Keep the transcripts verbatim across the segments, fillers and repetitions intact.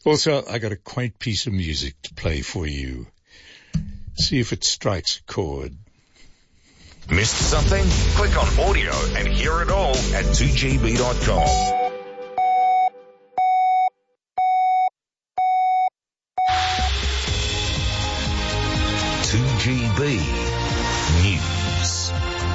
Also, I got a quaint piece of music to play for you. See if it strikes a chord. Missed something? Click on audio and hear it all at two G B dot com. two G B News.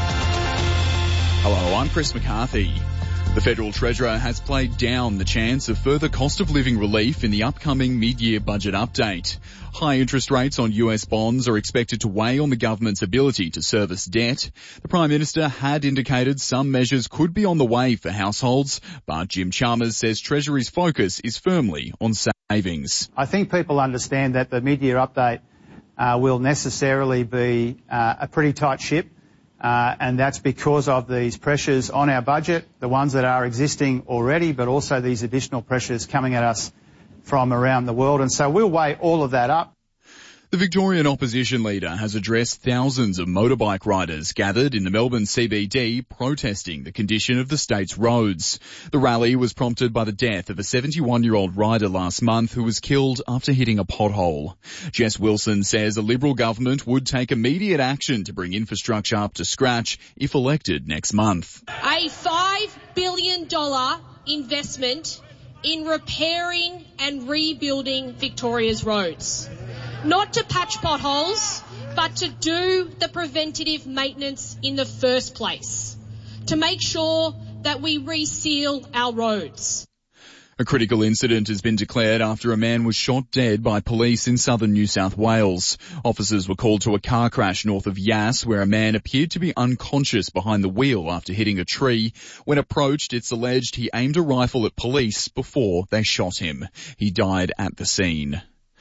Hello, I'm Chris McCarthy. The Federal Treasurer has played down the chance of further cost of living relief in the upcoming mid-year budget update. High interest rates on U S bonds are expected to weigh on the government's ability to service debt. The Prime Minister had indicated some measures could be on the way for households, but Jim Chalmers says Treasury's focus is firmly on savings. I think people understand that the mid-year update uh, will necessarily be uh, a pretty tight ship. Uh, and that's because of these pressures on our budget, the ones that are existing already, but also these additional pressures coming at us from around the world. And so we'll weigh all of that up. The Victorian opposition leader has addressed thousands of motorbike riders gathered in the Melbourne C B D protesting the condition of the state's roads. The rally was prompted by the death of a seventy-one-year-old rider last month who was killed after hitting a pothole. Jess Wilson says a Liberal government would take immediate action to bring infrastructure up to scratch if elected next month. A five billion dollars investment in repairing and rebuilding Victoria's roads. Not to patch potholes, but to do the preventative maintenance in the first place, to make sure that we reseal our roads. A critical incident has been declared after a man was shot dead by police in southern New South Wales. Officers were called to a car crash north of Yass where a man appeared to be unconscious behind the wheel after hitting a tree. When approached, it's alleged he aimed a rifle at police before they shot him. He died at the scene.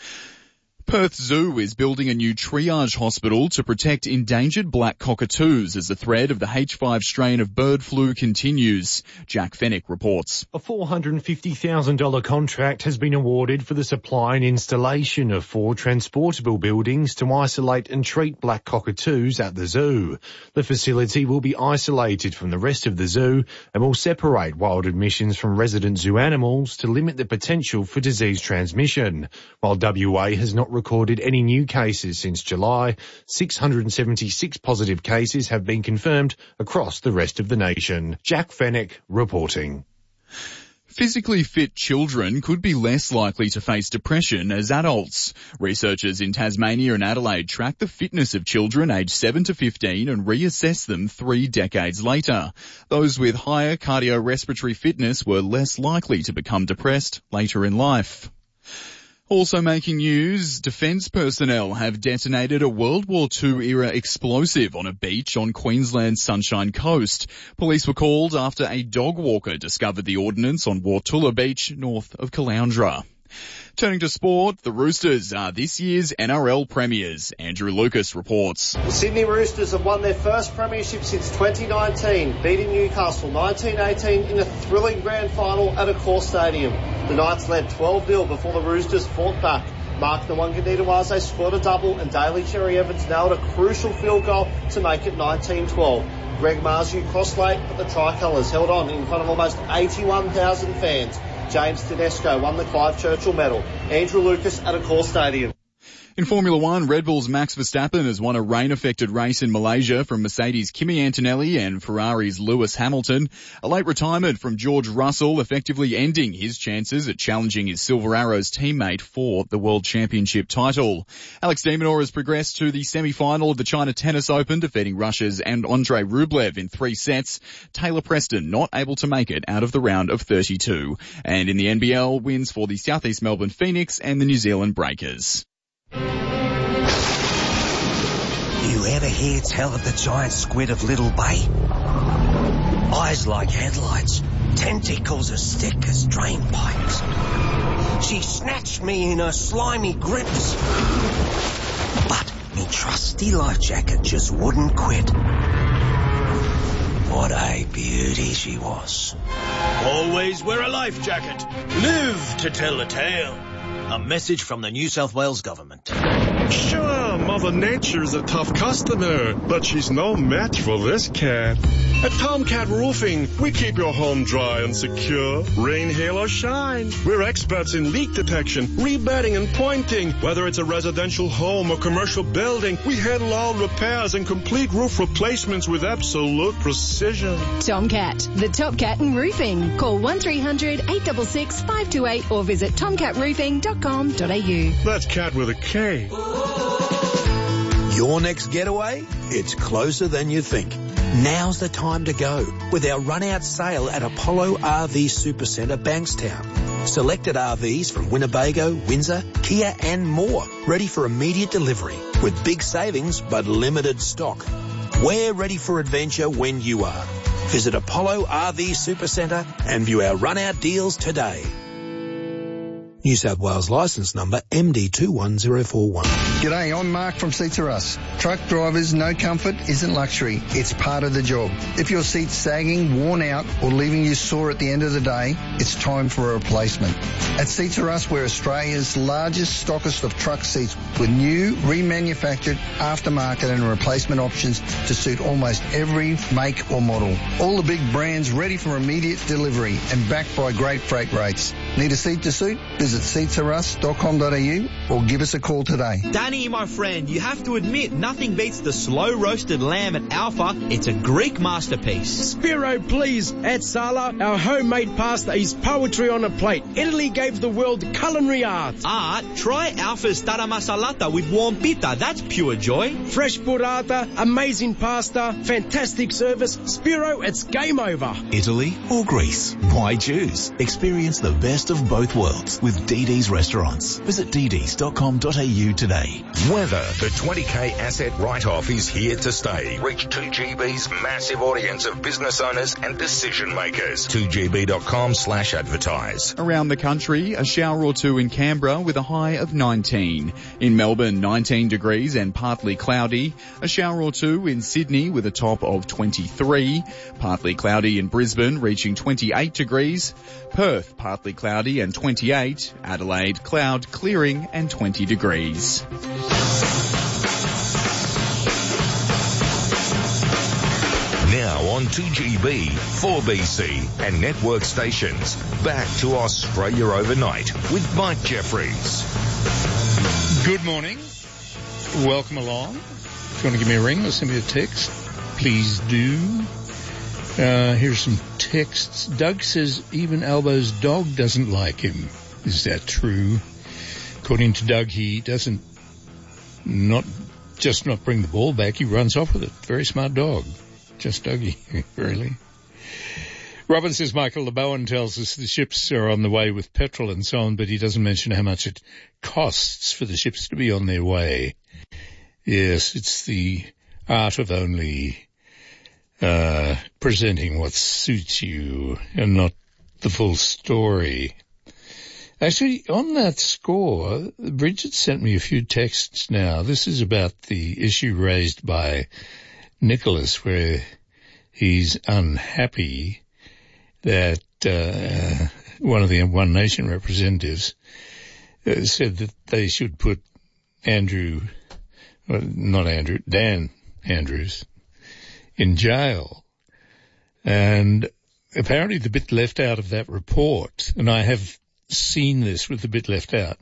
Perth Zoo is building a new triage hospital to protect endangered black cockatoos as the threat of the H five strain of bird flu continues. Jack Fennick reports. A four hundred fifty thousand dollars contract has been awarded for the supply and installation of four transportable buildings to isolate and treat black cockatoos at the zoo. The facility will be isolated from the rest of the zoo and will separate wild admissions from resident zoo animals to limit the potential for disease transmission. While W A has not recorded any new cases since July, six hundred seventy-six positive cases have been confirmed across the rest of the nation. Jack Fennick reporting. Physically fit children could be less likely to face depression as adults. Researchers in Tasmania and Adelaide track the fitness of children aged seven to fifteen and reassess them three decades later. Those with higher cardiorespiratory fitness were less likely to become depressed later in life. Also making news, defence personnel have detonated a World War Two era explosive on a beach on Queensland's Sunshine Coast. Police were called after a dog walker discovered the ordnance on Wartulla Beach north of Caloundra. Turning to sport, the Roosters are this year's N R L premiers. Andrew Lucas reports. The Sydney Roosters have won their first premiership since twenty nineteen, beating Newcastle nineteen eighteen in a thrilling grand final at Accor Stadium. The Knights led twelve nil before the Roosters fought back. Mark Nwanguditawase scored a double and Daly Cherry Evans nailed a crucial field goal to make it nineteen twelve. Greg Marzu crossed late, but the Tricolours held on in front of almost eighty-one thousand fans. James Tedesco won the Clive Churchill medal. Andrew Lucas at Accor Stadium. In Formula One, Red Bull's Max Verstappen has won a rain-affected race in Malaysia from Mercedes' Kimi Antonelli and Ferrari's Lewis Hamilton. A late retirement from George Russell effectively ending his chances at challenging his Silver Arrows teammate for the World Championship title. Alex de Minaur has progressed to the semi-final of the China Tennis Open, defeating Russia's and Andrei Rublev in three sets. Taylor Preston not able to make it out of the round of thirty-two. And in the N B L, wins for the Southeast Melbourne Phoenix and the New Zealand Breakers. You ever hear tell of the giant squid of Little Bay? Eyes like headlights, tentacles as thick as drain pipes. She snatched me in her slimy grips. But me trusty life jacket just wouldn't quit. What a beauty she was. Always wear a life jacket. Live to tell a tale. A message from the New South Wales Government. Sure, Mother Nature's a tough customer, but she's no match for this cat. At Tomcat Roofing, we keep your home dry and secure, rain, hail, or shine. We're experts in leak detection, rebedding, and pointing. Whether it's a residential home or commercial building, we handle all repairs and complete roof replacements with absolute precision. Tomcat, the top cat in roofing. Call one three hundred, eight six six, five two eight or visit tomcat roofing dot com dot a u. That's cat with a K. Your next getaway? It's closer than you think. Now's the time to go with our run-out sale at Apollo R V Supercentre, Bankstown. Selected R Vs from Winnebago, Windsor, Kia and more, ready for immediate delivery with big savings but limited stock. We're ready for adventure when you are. Visit Apollo R V Supercentre and view our run-out deals today. New South Wales licence number M D two one zero four one. G'day, I'm Mark from Seats R Us. Truck drivers, no comfort isn't luxury. It's part of the job. If your seat's sagging, worn out, or leaving you sore at the end of the day, it's time for a replacement. At Seats R Us, we're Australia's largest stockist of truck seats with new, remanufactured, aftermarket and replacement options to suit almost every make or model. All the big brands ready for immediate delivery and backed by great freight rates. Need a seat to suit? Visit seats r us dot com dot a u or give us a call today. Danny, my friend, you have to admit, nothing beats the slow roasted lamb at Alpha. It's a Greek masterpiece. Spiro, please. At Sala, our homemade pasta is poetry on a plate. Italy gave the world culinary art. Art? Try Alpha's tara masalata with warm pita. That's pure joy. Fresh burrata, amazing pasta, fantastic service. Spiro, it's game over. Italy or Greece? Why choose? Experience the best of both worlds with D D's Restaurants. Visit d ds dot com dot a u today. Weather. The twenty K asset write-off is here to stay. Reach two G B's massive audience of business owners and decision makers. two g b dot com slash advertise. Around the country, a shower or two in Canberra with a high of nineteen. In Melbourne, nineteen degrees and partly cloudy. A shower or two in Sydney with a top of twenty-three. Partly cloudy in Brisbane, reaching twenty-eight degrees. Perth, partly cloudy and twenty-eight. Adelaide, cloud clearing and twenty degrees. Now on two G B, four B C and network stations. Back to Australia Overnight with Mike Jeffries. Good morning. Welcome along. If you want to give me a ring or send me a text, please do. Uh, here's some texts. Doug says even Albo's dog doesn't like him. Is that true? According to Doug, he doesn't not just not bring the ball back. He runs off with it. Very smart dog. Just Dougie, really. Robin says Michael LeBowen tells us the ships are on the way with petrol and so on, but he doesn't mention how much it costs for the ships to be on their way. Yes, it's the art of only uh presenting what suits you and not the full story. Actually, on that score, Bridget sent me a few texts now. This is about the issue raised by Nicholas, where he's unhappy that uh, one of the One Nation representatives uh, said that they should put Andrew, well, not Andrew, Dan Andrews, in jail. And apparently the bit left out of that report, and I have seen this with the bit left out,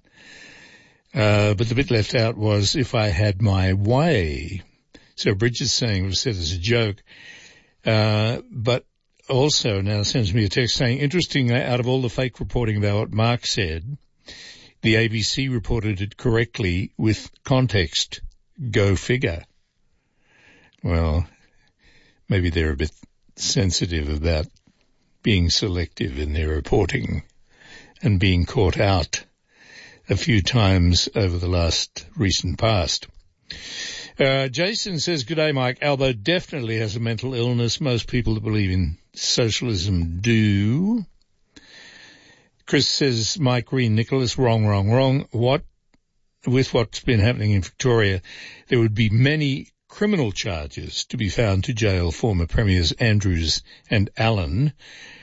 uh, but the bit left out was if I had my way. So Bridget's saying it was said as a joke, uh, but also now sends me a text saying, interesting, out of all the fake reporting about what Mark said, the A B C reported it correctly with context. Go figure. Well, maybe they're a bit sensitive about being selective in their reporting and being caught out a few times over the last recent past. Uh, Jason says, good day, Mike. Albo definitely has a mental illness. Most people that believe in socialism do. Chris says, Mike Green, Nicholas, wrong, wrong, wrong. What, with what's been happening in Victoria, there would be many criminal charges to be found to jail former Premiers Andrews and Allen,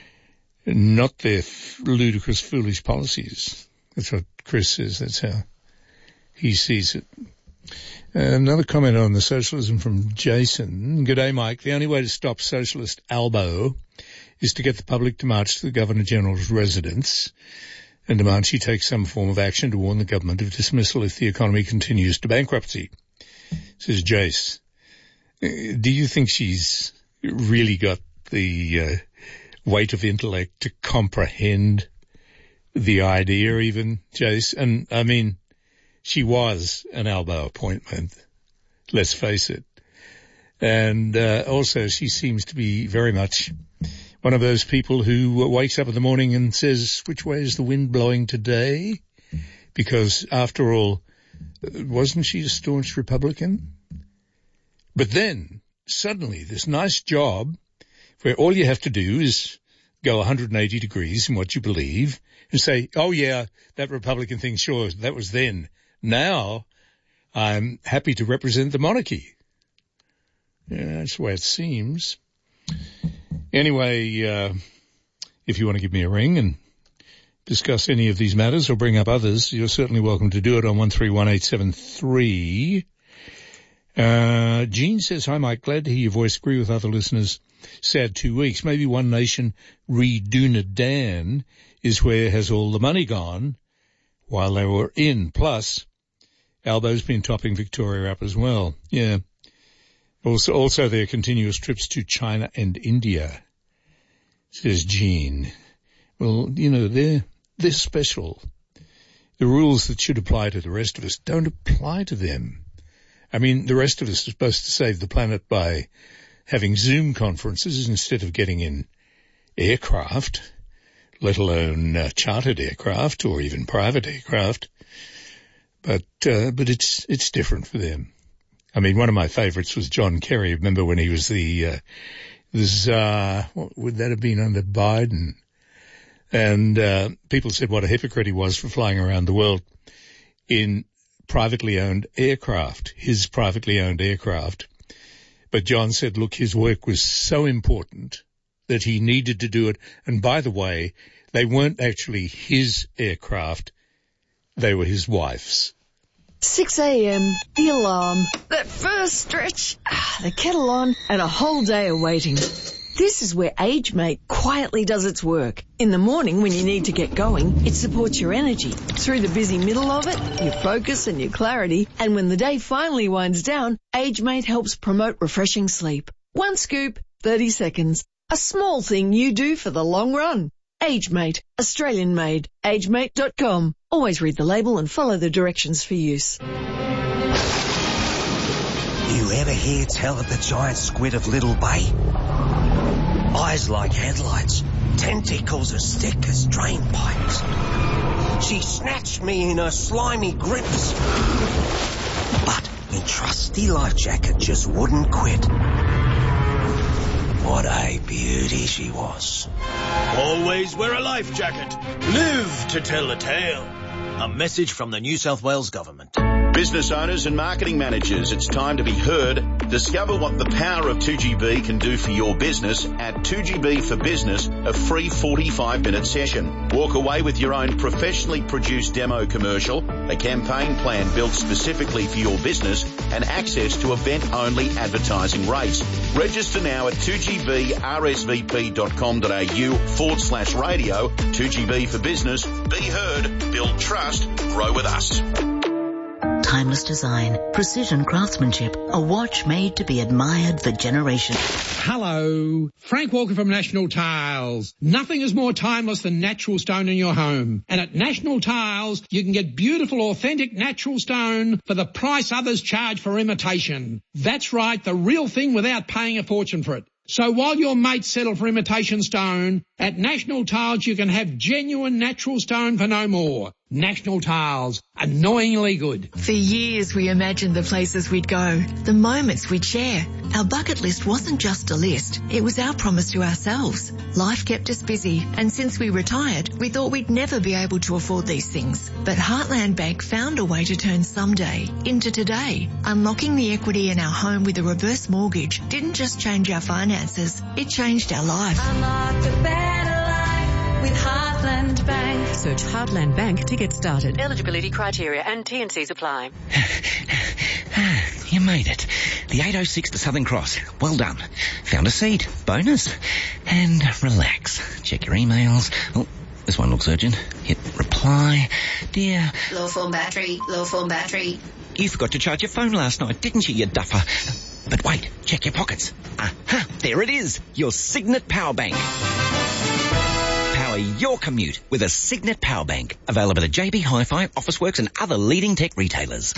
not their f- ludicrous, foolish policies. That's what Chris says. That's how he sees it. Another comment on the socialism from Jason. G'day, Mike. The only way to stop socialist Albo is to get the public to march to the Governor-General's residence and demand she take some form of action to warn the government of dismissal if the economy continues to bankruptcy. Says Jace. Do you think she's really got the uh, weight of intellect to comprehend the idea even, Jace? And, I mean, she was an Albo appointment, let's face it. And uh, also she seems to be very much one of those people who wakes up in the morning and says, which way is the wind blowing today? Because, after all, wasn't she a staunch Republican? But then, suddenly, this nice job where all you have to do is go one hundred eighty degrees in what you believe and say, oh, yeah, that Republican thing, sure, that was then. Now, I'm happy to represent the monarchy. Yeah, that's the way it seems. Anyway, uh, if you want to give me a ring and discuss any of these matters or bring up others, you're certainly welcome to do it on one three one eight seven three. Uh, Jean says, hi, Mike. Glad to hear your voice. Agree with other listeners. Sad two weeks. Maybe One Nation re-Doonadan is where has all the money gone while they were in. Plus, Albo's been topping Victoria up as well. Yeah. Also, also their continuous trips to China and India, says Jean. Well, you know, they're, they're special. The rules that should apply to the rest of us don't apply to them. I mean, the rest of us are supposed to save the planet by having Zoom conferences instead of getting in aircraft, let alone uh, chartered aircraft or even private aircraft. But, uh, but it's, it's different for them. I mean, one of my favorites was John Kerry. Remember when he was the, uh, the Tsar, what would that have been under Biden? And, uh, people said what a hypocrite he was for flying around the world in privately owned aircraft, his privately owned aircraft. But John said, look, his work was so important that he needed to do it. And by the way, they weren't actually his aircraft. They were his wife's. six a.m., the alarm, that first stretch, the kettle on, and a whole day of waiting. This is where AgeMate quietly does its work. In the morning when you need to get going, it supports your energy. Through the busy middle of it, your focus and your clarity. And when the day finally winds down, AgeMate helps promote refreshing sleep. One scoop, thirty seconds. A small thing you do for the long run. AgeMate, Australian made. agemate dot com. Always read the label and follow the directions for use. You ever hear tell of the giant squid of Little Bay? Eyes like headlights, tentacles as thick as drain pipes. She snatched me in her slimy grips. But me trusty life jacket just wouldn't quit. What a beauty she was. Always wear a life jacket. Live to tell the tale. A message from the New South Wales Government. Business owners and marketing managers, it's time to be heard. Discover what the power of two G B can do for your business at two G B for Business, a free forty-five minute session. Walk away with your own professionally produced demo commercial, a campaign plan built specifically for your business, and access to event-only advertising rates. Register now at two G B R S V P dot com dot A U forward slash radio. two G B for Business. Be heard, build trust, grow with us. Timeless design, precision craftsmanship, a watch made to be admired for generations. Hello, Frank Walker from National Tiles. Nothing is more timeless than natural stone in your home. And at National Tiles, you can get beautiful, authentic natural stone for the price others charge for imitation. That's right, the real thing without paying a fortune for it. So while your mates settle for imitation stone, at National Tiles you can have genuine natural stone for no more. National Tiles, annoyingly good. For years we imagined the places we'd go, the moments we'd share. Our bucket list wasn't just a list, it was our promise to ourselves. Life kept us busy, and since we retired, we thought we'd never be able to afford these things. But Heartland Bank found a way to turn someday into today. Unlocking the equity in our home with a reverse mortgage didn't just change our finances, it changed our life. Unlock a better life with Heartland Bank. Search Heartland Bank to get started. Eligibility criteria and T and Cs apply. You made it. The eight oh six to Southern Cross. Well done. Found a seat. Bonus. And relax. Check your emails. Oh, this one looks urgent. Hit reply. Dear... Low phone battery, low phone battery. You forgot to charge your phone last night, didn't you, you duffer? But wait, check your pockets. Aha, there it is. Your Signet Power Bank. Power your commute with a Signet Power Bank. Available at J B Hi-Fi, Officeworks and other leading tech retailers.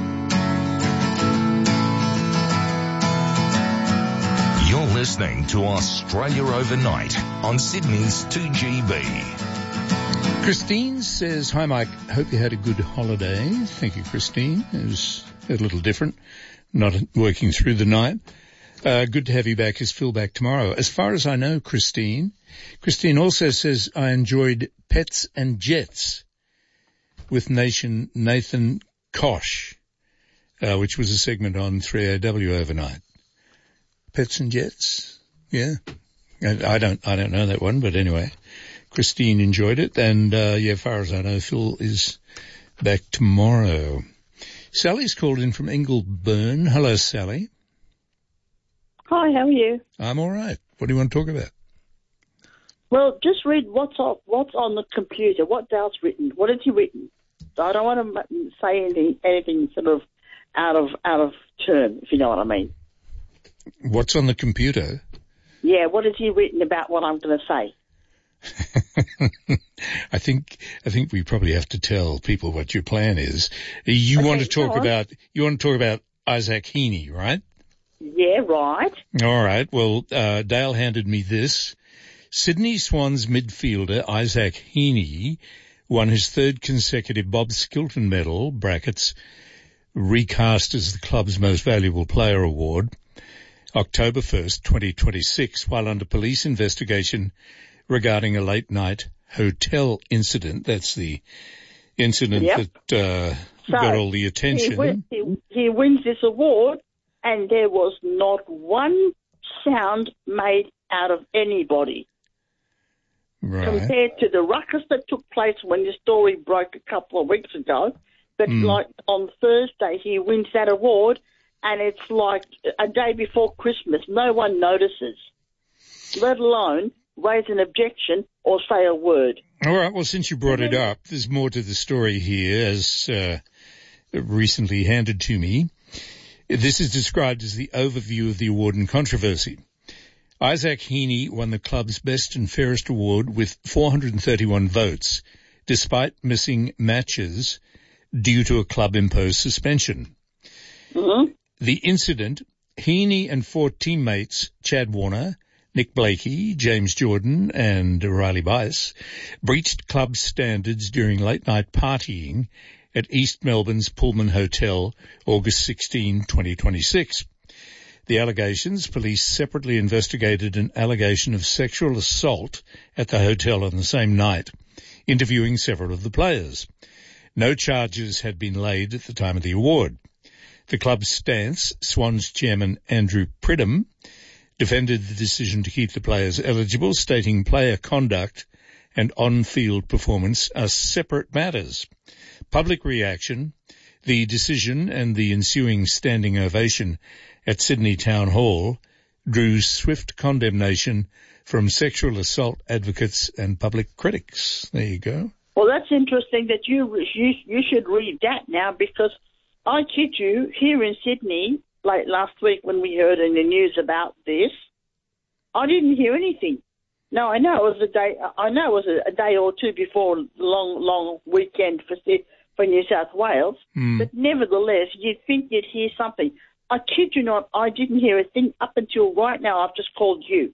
You're listening to Australia Overnight on Sydney's two G B. Christine says, hi Mike, hope you had a good holiday. Thank you, Christine. It was a little different, not working through the night. Uh, good to have you back. Is Phil back tomorrow? As far as I know, Christine. Christine also says, I enjoyed Pets and Jets with Nation Nathan Kosh, uh, which was a segment on three A W overnight. Pets and Jets? Yeah. I don't, I don't know that one, but anyway. Christine enjoyed it, and, uh, yeah, as far as I know, Phil is back tomorrow. Sally's called in from Ingleburn. Hello, Sally. Hi, how are you? I'm all right. What do you want to talk about? Well, just read what's on, what's on the computer, what Dale's written. What has he written? So I don't want to say anything, anything sort of out of out of turn, if you know what I mean. What's on the computer? Yeah, what has he written about what I'm going to say? I think I think we probably have to tell people what your plan is. You Okay, want to talk go on. about you want to talk about Isaac Heaney, right? Yeah, right. All right. Well, uh, Dale handed me this. Sydney Swans midfielder Isaac Heaney won his third consecutive Bob Skilton medal, brackets, recast as the club's most valuable player award, October first, twenty twenty-six, while under police investigation regarding a late-night hotel incident. That's the incident Yep. that uh, So, got all the attention. He, win, he, he wins this award, and there was not one sound made out of anybody. Right. Compared to the ruckus that took place when the story broke a couple of weeks ago. But Mm. like on Thursday, he wins that award, and it's like a day before Christmas. No one notices, let alone raise an objection or say a word. All right. Well, since you brought it up, there's more to the story here, as uh, recently handed to me. This is described as the overview of the award and controversy. Isaac Heaney won the club's Best and Fairest award with four hundred thirty-one votes, despite missing matches due to a club-imposed suspension. Mm-hmm. The incident, Heaney and four teammates, Chad Warner, Nick Blakey, James Jordan and Riley Bice, breached club standards during late-night partying at East Melbourne's Pullman Hotel, August sixteenth, twenty twenty-six. The allegations, police separately investigated an allegation of sexual assault at the hotel on the same night, interviewing several of the players. No charges had been laid at the time of the award. The club's stance, Swans chairman Andrew Pridham, defended the decision to keep the players eligible, stating player conduct and on-field performance are separate matters. Public reaction, the decision and the ensuing standing ovation at Sydney Town Hall drew swift condemnation from sexual assault advocates and public critics. There you go. Well, that's interesting that you you you should read that now, because I kid you, here in Sydney, late last week when we heard in the news about this, I didn't hear anything. No, I know it was a day. I know it was a, a day or two before the long, long weekend for for New South Wales. Mm. But nevertheless, you'd think you'd hear something. I kid you not, I didn't hear a thing up until right now. I've just called you.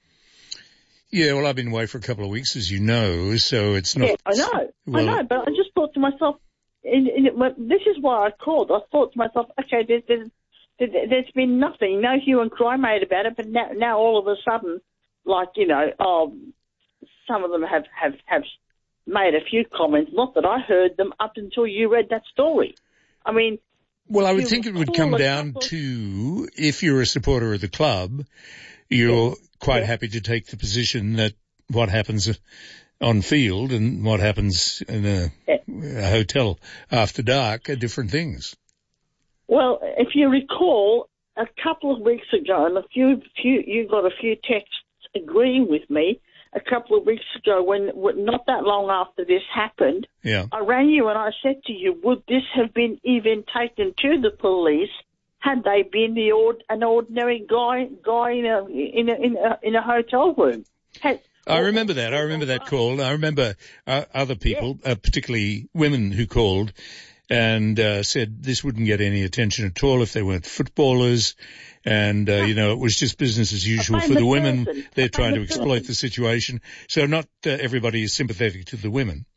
Yeah, well, I've been away for a couple of weeks, as you know, so it's not... Yeah, I know, well, I know, but I just thought to myself, in, in, well, this is why I called. I thought to myself, okay, there's, there's, there's been nothing, no hue and cry made about it, but now, now all of a sudden, like, you know, um, some of them have, have, have made a few comments, not that I heard them up until you read that story. I mean... Well, I would think it would come down couple... to, if you're a supporter of the club, you're yeah. quite yeah. happy to take the position that what happens on field and what happens in a, yeah. a hotel after dark are different things. Well, if you recall, a couple of weeks ago, and a few, few you got a few texts agreeing with me. A couple of weeks ago, when, when not that long after this happened, Yeah. I rang you and I said to you, would this have been even taken to the police had they been the ord- an ordinary guy guy in a in a in a, in a hotel room? Had, I remember that. I remember that call. I remember uh, other people, uh, particularly women, who called and uh, said this wouldn't get any attention at all if they weren't footballers. And, uh, you know, it was just business as usual for the women. person. They're A trying to famous exploit person. the situation. So not uh, everybody is sympathetic to the women.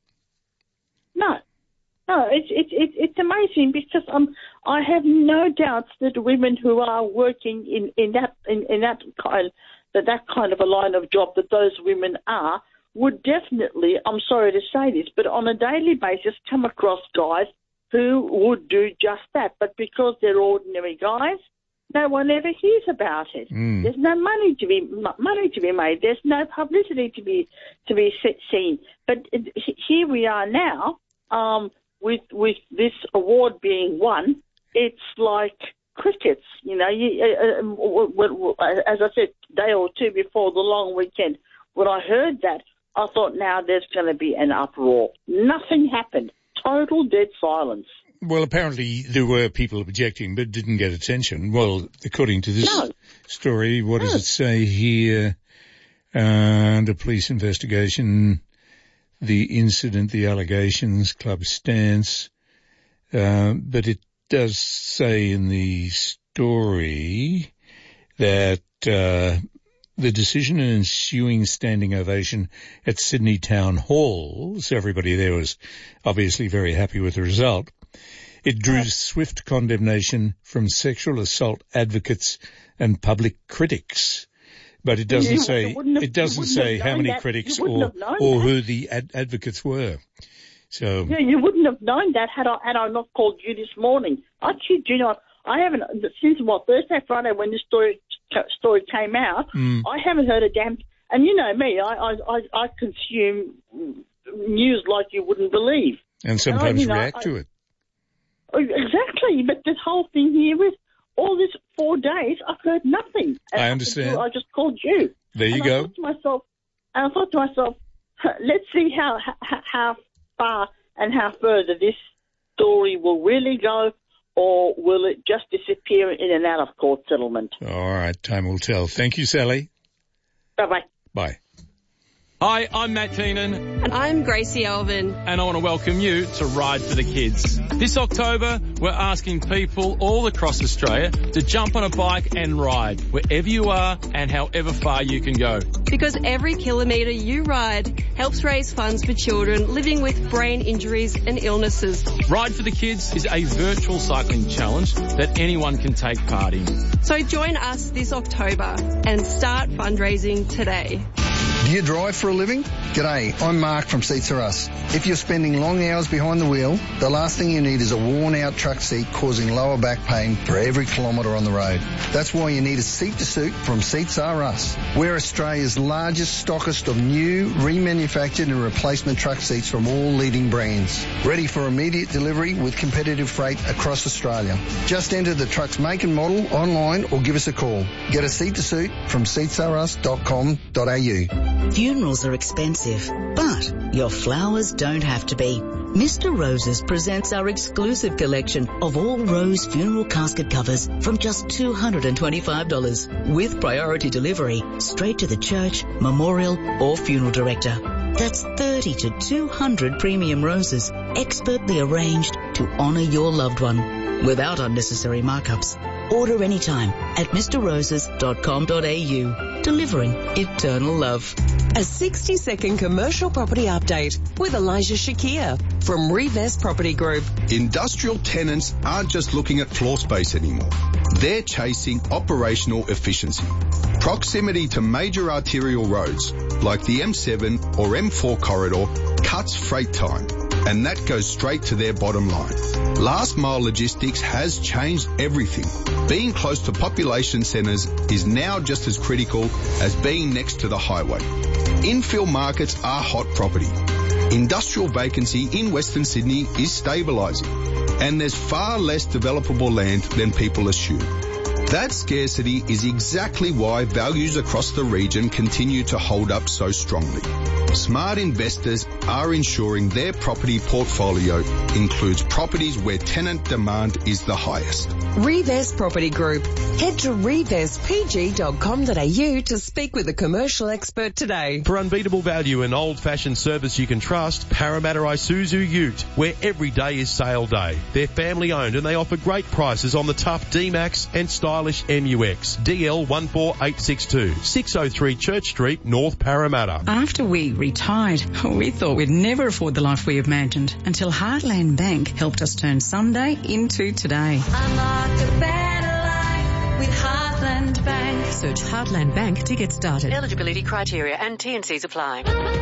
No, no, it's it's it's it's amazing because um I have no doubts that women who are working in in that in, in that kind that that kind of a line of job that those women are would definitely, I'm sorry to say this, but on a daily basis come across guys who would do just that. But because they're ordinary guys, no one ever hears about it. Mm. There's no money to be m- money to be made. There's no publicity to be to be se- seen. But it, here we are now, um, with with this award being won. It's like crickets, you know. You, uh, uh, w- w- w- as I said, a day or two before the long weekend, when I heard that, I thought, now there's going to be an uproar. Nothing happened. Total dead silence. Well, apparently there were people objecting, but didn't get attention. Well, according to this No. story, what does No. it say here? Uh, under police investigation, the incident, the allegations, club stance. Uh, but it does say in the story that uh, the decision and ensuing standing ovation at Sydney Town Hall, so everybody there was obviously very happy with the result. It drew swift condemnation from sexual assault advocates and public critics. But it doesn't You say, wouldn't have- it doesn't you wouldn't say have how known many that. critics You wouldn't or, have known or that. who the ad- advocates were. So, Yeah, you wouldn't have known that had I had I not called you this morning. I kid you not. I haven't since what Thursday, Friday when this story story came out. Mm. I haven't heard a damn. And you know me, I I I, I consume news like you wouldn't believe. and sometimes you know, react I- to it. Oh, exactly, but this whole thing here with all this four days, I've heard nothing. And I up understand. until I just called you. There you and go. I thought to myself, and I thought to myself, let's see how how, how far and how further this story will really go, or will it just disappear in and out of court settlement? All right, time will tell. Thank you, Sally. Bye bye. Bye. Hi, I'm Matt Keenan. And I'm Gracie Alvin. And I want to welcome you to Ride for the Kids. This October, we're asking people all across Australia to jump on a bike and ride wherever you are and however far you can go. Because every kilometre you ride helps raise funds for children living with brain injuries and illnesses. Ride for the Kids is a virtual cycling challenge that anyone can take part in. So join us this October and start fundraising today. Do you drive for a living? G'day, I'm Mark from Seats Are Us. If you're spending long hours behind the wheel, the last thing you need is a worn-out truck seat causing lower back pain for every kilometre on the road. That's why you need a seat to suit from Seats Are Us. We're Australia's largest stockist of new, remanufactured and replacement truck seats from all leading brands. Ready for immediate delivery with competitive freight across Australia. Just enter the truck's make and model online or give us a call. Get a seat to suit from seats are us dot com dot a u. Funerals are expensive, but your flowers don't have to be. Mister Roses presents our exclusive collection of all rose funeral casket covers from just two hundred twenty-five dollars with priority delivery straight to the church, memorial or funeral director. That's thirty to two hundred premium roses expertly arranged to honour your loved one without unnecessary markups. Order anytime at mister roses dot com dot a u. Delivering eternal love. A sixty second commercial property update with Elijah Shakir from Revest Property Group. Industrial tenants aren't just looking at floor space anymore. They're chasing operational efficiency. Proximity to major arterial roads like the M seven or M four corridor cuts freight time, and that goes straight to their bottom line. Last mile logistics has changed everything. Being close to population centres is now just as critical as being next to the highway. Infill markets are hot property. Industrial vacancy in Western Sydney is stabilising. and there's far less developable land than people assume. That scarcity is exactly why values across the region continue to hold up so strongly. Smart investors are ensuring their property portfolio includes properties where tenant demand is the highest. Revest Property Group. Head to revest p g dot com dot a u to speak with a commercial expert today. For unbeatable value and old-fashioned service you can trust, Parramatta Isuzu Ute, where every day is sale day. They're family-owned and they offer great prices on the tough D-Max and stylish M U X. D L one four eight six two, six oh three Church Street, North Parramatta. After we retired, we thought we'd never afford the life we imagined until Heartland Bank helped us turn Sunday into today. Unlock a better life with Heartland Bank. Search Heartland Bank to get started. Eligibility criteria and T and Cs apply.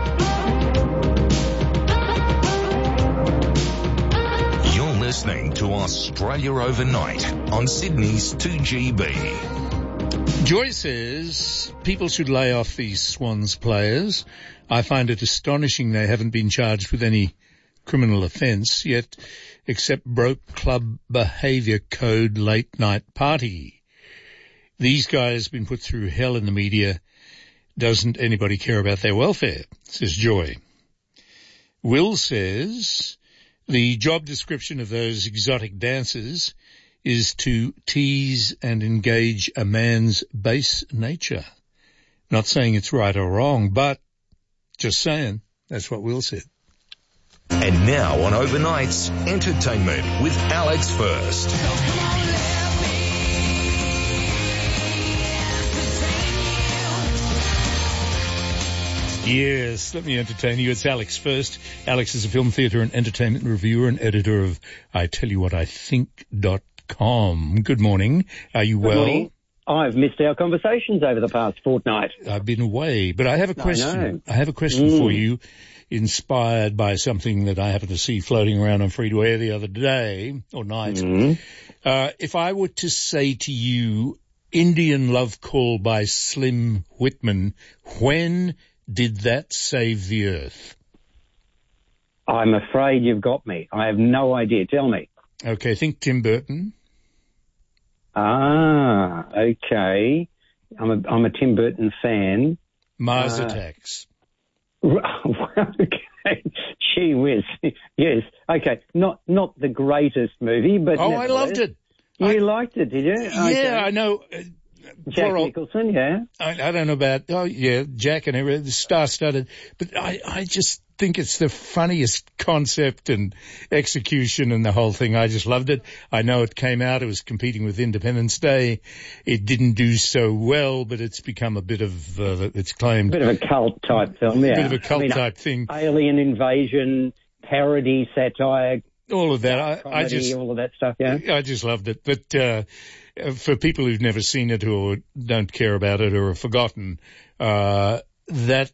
You're listening to Australia Overnight on Sydney's two G B. Joy says people should lay off these Swans players. I find it astonishing they haven't been charged with any criminal offence yet, except broke club behaviour code late night party. These guys have been put through hell in the media. Doesn't anybody care about their welfare? Says Joy. Will says the job description of those exotic dancers is to tease and engage a man's base nature. Not saying it's right or wrong, but just saying. That's what Will said. And now on Overnight's Entertainment with Alex First. Yes, let me entertain you. It's Alex First. Alex is a film, theatre and entertainment reviewer and editor of I Tell You What I Think dot com. Good morning. Are you well? Good morning. I've missed our conversations over the past fortnight. I've been away, but I have a question. I know. I have a question Mm. for you, inspired by something that I happened to see floating around on Free to Air the other day, or night. Mm. Uh, if I were to say to you, Indian Love Call by Slim Whitman, when did that save the earth? I'm afraid you've got me. I have no idea. Tell me. Okay, think Tim Burton. Ah, okay. I'm a, I'm a Tim Burton fan. Mars Uh, Attacks. Okay. Gee whiz. Yes. Okay. Not not the greatest movie, but Oh, I loved it. You I- liked it, did you? Okay. Yeah, I know. Uh, Jack poor old- Nicholson, yeah. I, I don't know about, oh yeah, Jack and everything, star-studded, but I, I just think it's the funniest concept and execution and the whole thing. I just loved it. I know it came out, it was competing with Independence Day. It didn't do so well, but it's become a bit of, uh, it's claimed. A bit of a cult type film, yeah. A bit of a cult I mean, type thing. Alien invasion, parody, satire, All of that. I, I comedy, just, all of that stuff, yeah. I just loved it. But, uh, for people who've never seen it or don't care about it or have forgotten, uh, that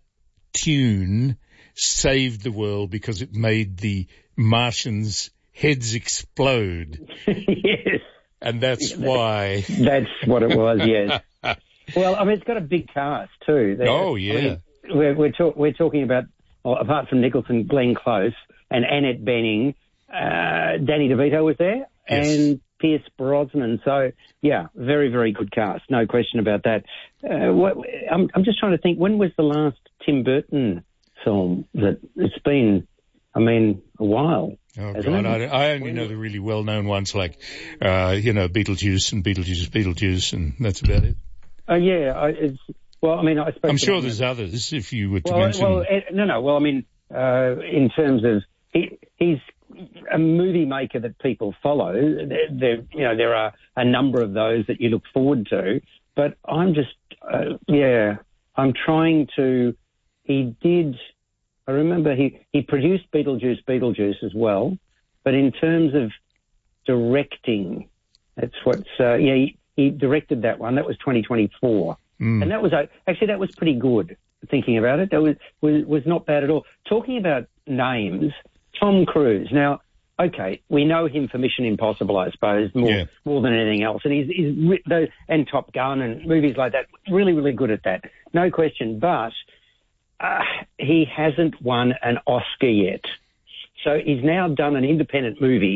tune saved the world because it made the Martians' heads explode. Yes. And that's why. That's what it was, yes. Well, I mean, it's got a big cast too. There- Oh, I yeah. mean, we're we're, talk, we're talking about, well, apart from Nicholson, Glenn Close and Annette Bening, uh, Danny DeVito was there, Yes. and Pierce Brosnan. So, yeah, very, very good cast. No question about that. Uh, what, I'm, I'm just trying to think, when was the last Tim Burton film that it's been, I mean, a while. Oh, hasn't God, it? I, I only know the really well-known ones like, uh, you know, Beetlejuice and Beetlejuice, Beetlejuice, and that's about it. Oh, yeah. I, it's, well, I mean, I suppose. I'm sure there's others if you were to Well, mention. well, eh, no, no. Well, I mean, uh, in terms of he, he's a movie maker that people follow. There, there, you know, there are a number of those that you look forward to. But I'm just, uh, yeah, I'm trying to. He did. I remember he he produced Beetlejuice, Beetlejuice as well. But in terms of directing, that's what's. Uh, yeah, he, he directed that one. That was twenty twenty-four. Mm. And that was, actually, that was pretty good, thinking about it. That was, was, was not bad at all. Talking about names, Tom Cruise. Now, okay, we know him for Mission Impossible, I suppose, more, Yeah. more than anything else. And he's, he's re- those, and Top Gun and movies like that, really, really good at that. No question. But uh, he hasn't won an Oscar yet. So he's now done an independent movie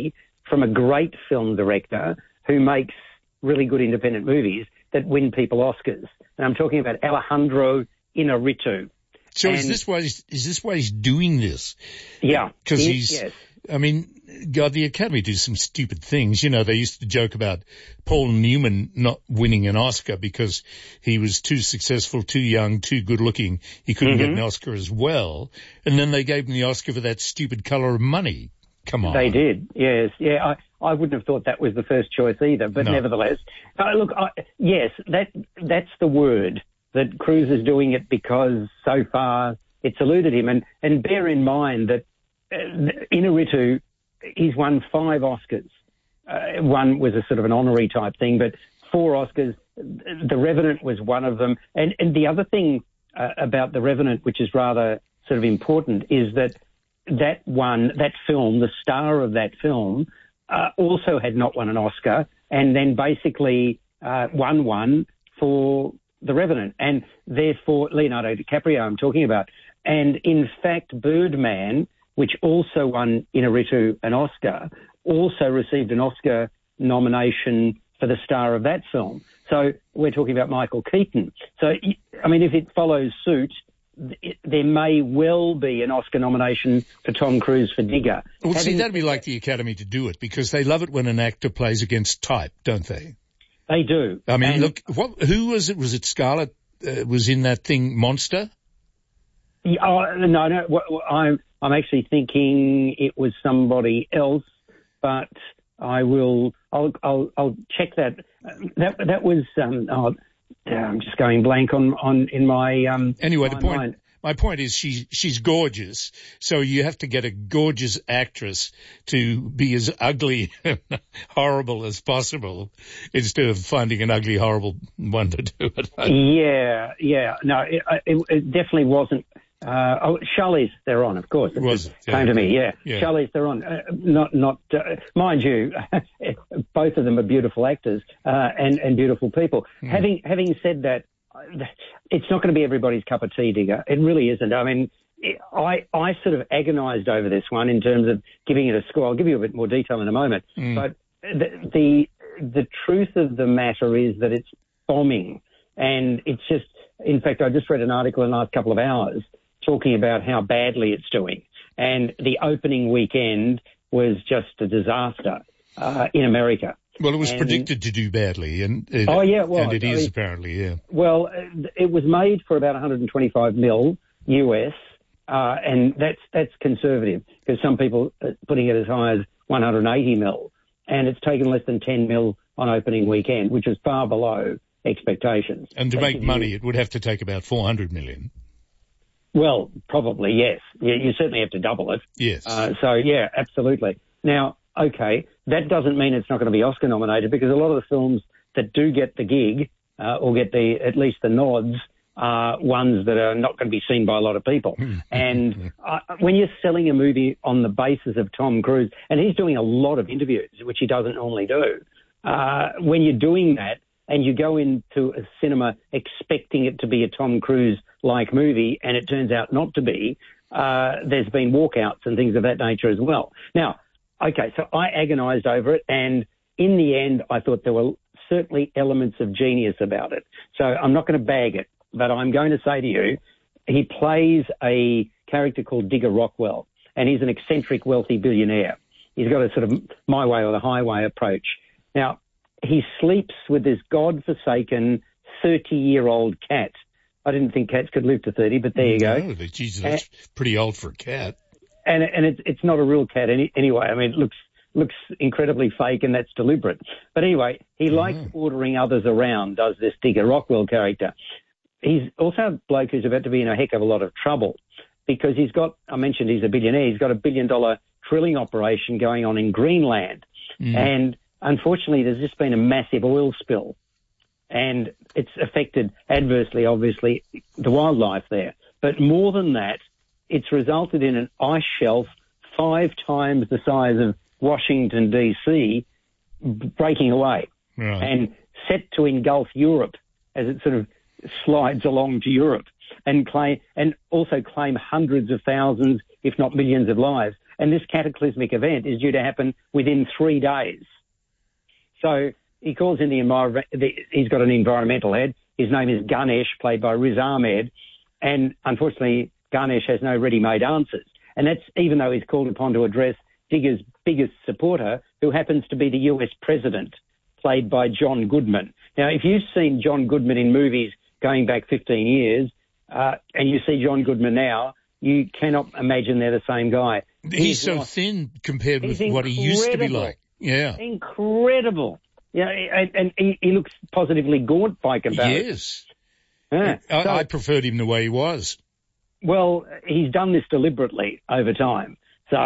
from a great film director who makes really good independent movies that win people Oscars. And I'm talking about Alejandro Inarritu. So and, is this why he's, is this why he's doing this? Yeah. Because he, he's, yes. I mean, God, the Academy do some stupid things. You know, they used to joke about Paul Newman not winning an Oscar because he was too successful, too young, too good looking. He couldn't Mm-hmm. get an Oscar as well. And then they gave him the Oscar for that stupid Colour of Money. Come on. They did, yes. Yeah, I, I wouldn't have thought that was the first choice either, but No. nevertheless. Uh, look, I, yes, that that's the word, that Cruise is doing it because so far it's eluded him. And, and bear in mind that uh, Inarritu, he's won five Oscars. Uh, one was a sort of an honorary type thing, but four Oscars. The Revenant was one of them. And, and the other thing uh, about The Revenant, which is rather sort of important, is that that one, that film, the star of that film, uh, also had not won an Oscar, and then basically uh, won one for The Revenant, and therefore Leonardo DiCaprio I'm talking about. And in fact, Birdman, which also won Inarritu an Oscar, also received an Oscar nomination for the star of that film. So we're talking about Michael Keaton. So, I mean, if it follows suit, it, there may well be an Oscar nomination for Tom Cruise for Digger. Well, Having, see, that'd be like the Academy to do it, because they love it when an actor plays against type, don't they? They do. I mean, and, look, what, who was it? Was it Scarlett uh, was in that thing, Monster? Yeah, oh, no, no, well, I'm, I'm actually thinking it was somebody else, but I will, I'll, I'll, I'll check that. That, that was, um, oh, I'm just going blank on, on, in my, um, Anyway, my the point, mind. my point is she, she's gorgeous. So you have to get a gorgeous actress to be as ugly and horrible as possible instead of finding an ugly, horrible one to do it. Yeah, yeah. No, it, it, it definitely wasn't. Uh, oh, Charlize Theron, of course. It was, came yeah. to me, yeah. Yeah. Charlize Theron. Uh, not, not, uh, mind you, both of them are beautiful actors, uh, and, and beautiful people. Mm. Having, having said that, it's not going to be everybody's cup of tea, Digger. It really isn't. I mean, it, I, I sort of agonised over this one in terms of giving it a score. I'll give you a bit more detail in a moment. Mm. But the, the, the truth of the matter is that it's bombing. And it's just, in fact, I just read an article in the last couple of hours talking about how badly it's doing. And the opening weekend was just a disaster uh, in America. Well, it was and, predicted to do badly, and it, oh yeah, well, and it I is mean, apparently, yeah. Well, it was made for about one hundred twenty-five mil U S, uh, and that's that's conservative because some people are putting it as high as one hundred eighty mil, and it's taken less than ten mil on opening weekend, which is far below expectations. And to That's make money, it would have to take about four hundred million. Well, probably, yes. You, you certainly have to double it. Yes. Uh, so, yeah, absolutely. Now, okay, that doesn't mean it's not going to be Oscar nominated because a lot of the films that do get the gig uh, or get the at least the nods are ones that are not going to be seen by a lot of people. And uh, when you're selling a movie on the basis of Tom Cruise, and he's doing a lot of interviews, which he doesn't normally do, uh, when you're doing that, and you go into a cinema expecting it to be a Tom Cruise-like movie, and it turns out not to be, uh, there's been walkouts and things of that nature as well. Now, okay, so I agonised over it, and in the end, I thought there were certainly elements of genius about it. So I'm not going to bag it, but I'm going to say to you, he plays a character called Digger Rockwell, and he's an eccentric, wealthy billionaire. He's got a sort of my way or the highway approach. Now, he sleeps with this godforsaken thirty-year-old cat. I didn't think cats could live to thirty, but there you go. No, but Jesus, that's uh, pretty old for a cat. And and it's it's not a real cat any, anyway. I mean, it looks looks incredibly fake, and that's deliberate. But anyway, he likes mm. ordering others around. Does this Digger Rockwell character? He's also a bloke who's about to be in a heck of a lot of trouble because he's got. I mentioned he's a billionaire. He's got a billion-dollar drilling operation going on in Greenland, mm. and unfortunately, there's just been a massive oil spill, and it's affected adversely, obviously, the wildlife there. But more than that, it's resulted in an ice shelf five times the size of Washington, D C, breaking away right. and set to engulf Europe as it sort of slides along to Europe and claim, and also claim hundreds of thousands, if not millions of lives. and this cataclysmic event is due to happen within three days. So he calls in the environment. He's got an environmental head. His name is Ganesh, played by Riz Ahmed, and unfortunately, Ganesh has no ready-made answers. And that's even though he's called upon to address Digger's biggest supporter, who happens to be the U S president, played by John Goodman. Now, if you've seen John Goodman in movies going back fifteen years, uh, and you see John Goodman now, you cannot imagine they're the same guy. He's, He's so not, thin compared with he's what he used to be incredible. like. Yeah. Incredible. Yeah, and, and he, he looks positively gaunt by comparison. Yes. Yeah. I, So- I preferred him the way he was. Well, he's done this deliberately over time. So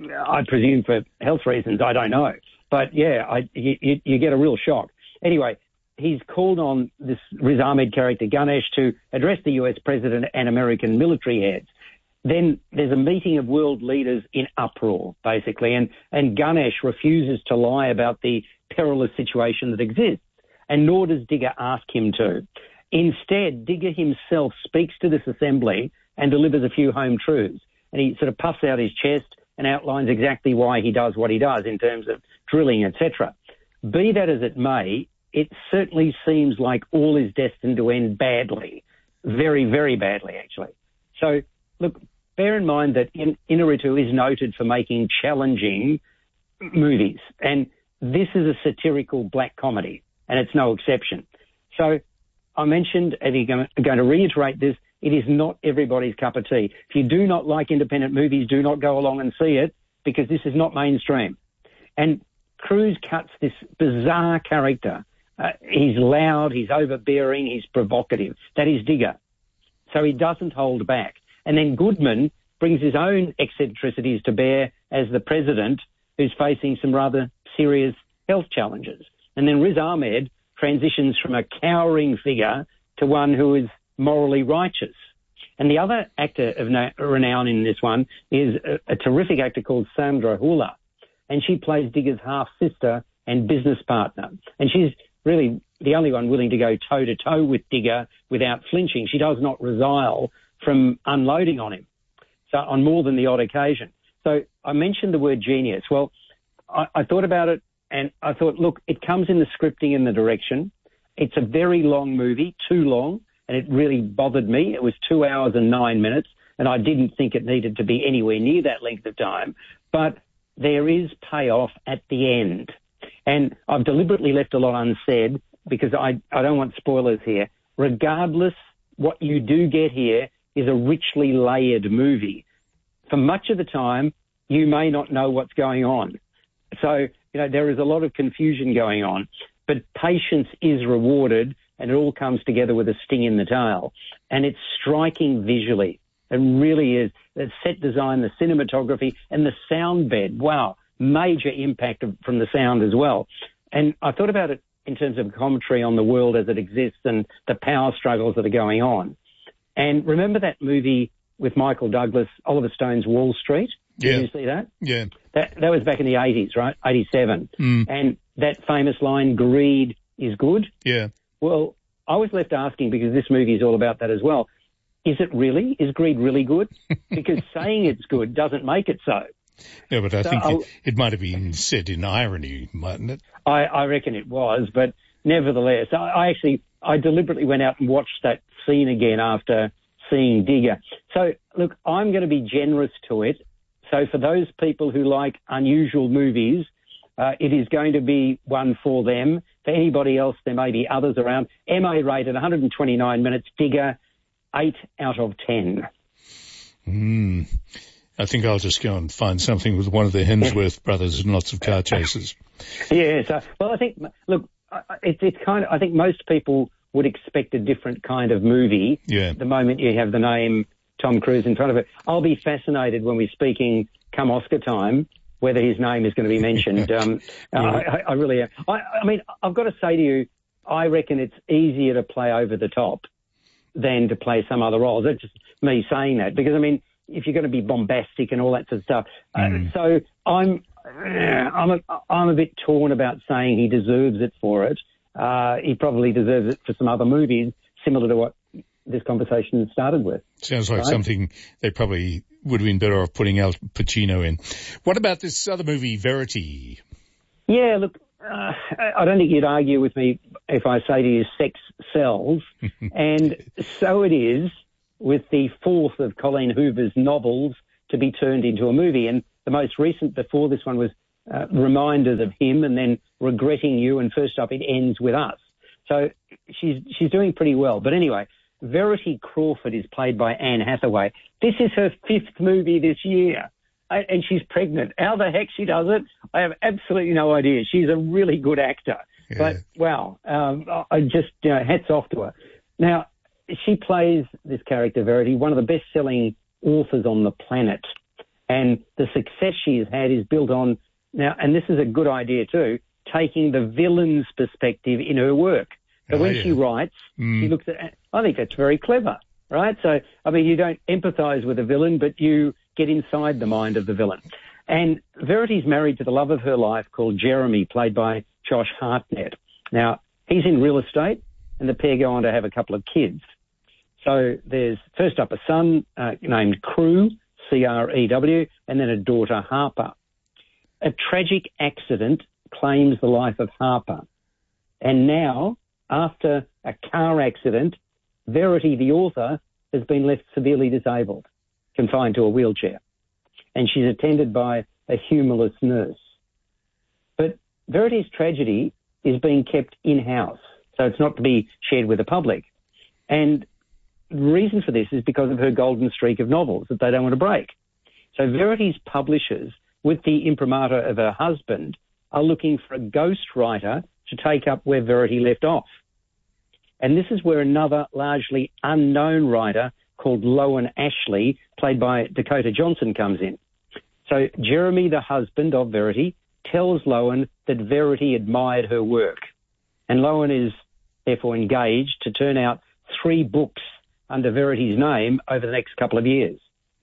I presume for health reasons, I don't know. But, yeah, I, you, you get a real shock. Anyway, he's called on this Riz Ahmed character, Ganesh, to address the U S president and American military heads. Then there's a meeting of world leaders in uproar, basically, and, and Ganesh refuses to lie about the perilous situation that exists, and nor does Digger ask him to. Instead, Digger himself speaks to this assembly and delivers a few home truths. And he sort of puffs out his chest and outlines exactly why he does what he does in terms of drilling, et cetera. Be that as it may, it certainly seems like all is destined to end badly. Very, very badly, actually. So, look, bear in mind that in, Inarritu is noted for making challenging movies. And this is a satirical black comedy, and it's no exception. So I mentioned, and I'm going to reiterate this, it is not everybody's cup of tea. If you do not like independent movies, do not go along and see it, because this is not mainstream. And Cruise cuts this bizarre character. Uh, he's loud, he's overbearing, he's provocative. That is Digger. So he doesn't hold back. And then Goodman brings his own eccentricities to bear as the president, who's facing some rather serious health challenges. And then Riz Ahmed transitions from a cowering figure to one who is morally righteous. And the other actor of na- renown in this one is a, a terrific actor called Sandra Hula, and she plays Digger's half-sister and business partner. And she's really the only one willing to go toe-to-toe with Digger without flinching. She does not resile from unloading on him, so on more than the odd occasion. So I mentioned the word genius. Well, I, I thought about it, and I thought, look, it comes in the scripting and the direction. It's a very long movie, too long, and it really bothered me. It was two hours and nine minutes, and I didn't think it needed to be anywhere near that length of time. But there is payoff at the end. And I've deliberately left a lot unsaid because I, I don't want spoilers here. Regardless, what you do get here is a richly layered movie. For much of the time, you may not know what's going on. So, you know, there is a lot of confusion going on, but patience is rewarded, and it all comes together with a sting in the tail. And it's striking visually. It really is. The set design, the cinematography, and the sound bed. Wow, major impact of, from the sound as well. And I thought about it in terms of commentary on the world as it exists and the power struggles that are going on. And remember that movie with Michael Douglas, Oliver Stone's Wall Street? Yeah. Did you see that? Yeah. That that was back in the eighties, right? eighty-seven. Mm. And that famous line, greed is good. Yeah. Well, I was left asking, because this movie is all about that as well, is it really? Is greed really good? Because saying it's good doesn't make it so. Yeah, but I So think I'll- it, it might have been said in irony, mightn't it? I, I reckon it was, but nevertheless, I, I actually, I deliberately went out and watched that scene again after seeing Digger. So, look, I'm going to be generous to it. So for those people who like unusual movies, uh, it is going to be one for them. For anybody else, there may be others around. M A rated, one hundred twenty-nine minutes, Digger, eight out of ten. Hmm. I think I'll just go and find something with one of the Hemsworth brothers and lots of car chases. Yeah, so, well, I think, look, I- I- it's, it's kind of, I think most people would expect a different kind of movie. Yeah. The moment you have the name Tom Cruise in front of it. I'll be fascinated when we're speaking come Oscar time, whether his name is going to be mentioned. um, Yeah. I, I really am. I, I mean, I've got to say to you, I reckon it's easier to play over the top than to play some other roles. That's just me saying that, because, I mean, if you're going to be bombastic and all that sort of stuff. Mm. Uh, so I'm, I'm, a, I'm a bit torn about saying he deserves it for it. Uh, he probably deserves it for some other movies, similar to what this conversation started with. Sounds like right? something they probably would have been better off putting Al Pacino in. What about this other movie, Verity? Yeah, look, uh, I don't think you'd argue with me if I say to you sex sells, and so it is with the fourth of Colleen Hoover's novels to be turned into a movie. And the most recent before this one was uh, Reminders of Him, and then Regretting You, and first up it ends with Us. So she's she's doing pretty well. But anyway, Verity Crawford is played by Anne Hathaway. This is her fifth movie this year, and she's pregnant. How the heck she does it, I have absolutely no idea. She's a really good actor. Yeah. But, wow, um, I just, you know, hats off to her. Now, she plays this character, Verity, one of the best-selling authors on the planet. And the success she has had is built on, now, and this is a good idea too, taking the villain's perspective in her work. So oh, when yeah. she writes, mm. she looks at, I think that's very clever, right? So, I mean, you don't empathise with the villain, but you get inside the mind of the villain. And Verity's married to the love of her life called Jeremy, played by Josh Hartnett. Now, he's in real estate, and the pair go on to have a couple of kids. So there's first up a son uh, named Crew, C R E W, and then a daughter, Harper. A tragic accident claims the life of Harper. And now, after a car accident, Verity, the author, has been left severely disabled, confined to a wheelchair. And she's attended by a humorless nurse. But Verity's tragedy is being kept in-house, so it's not to be shared with the public. And the reason for this is because of her golden streak of novels that they don't want to break. So Verity's publishers, with the imprimatur of her husband, are looking for a ghostwriter to take up where Verity left off. And this is where another largely unknown writer called Lowen Ashley, played by Dakota Johnson, comes in. So Jeremy, the husband of Verity, tells Lowen that Verity admired her work. And Lowen is therefore engaged to turn out three books under Verity's name over the next couple of years.